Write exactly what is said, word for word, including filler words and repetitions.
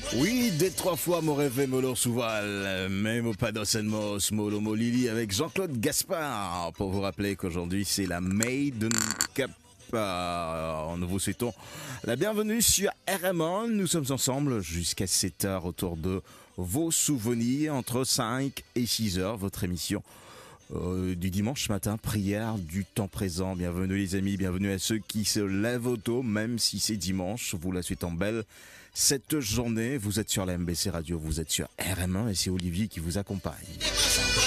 Oui, des trois fois mon rêve Molo Souval, même pas d'Osenmos, Molo Molili avec Jean-Claude Gaspard, pour vous rappeler qu'aujourd'hui c'est la Maiden Cup. Euh, nous vous souhaitons la bienvenue sur R M un. Nous sommes ensemble jusqu'à sept heures autour de vos souvenirs entre cinq et six heures, votre émission Euh, du dimanche matin, prière du temps présent. Bienvenue les amis, bienvenue à ceux qui se lèvent tôt, même si c'est dimanche, vous la souhaitons belle cette journée. Vous êtes sur la M B C Radio, vous êtes sur R M un et c'est Olivier qui vous accompagne.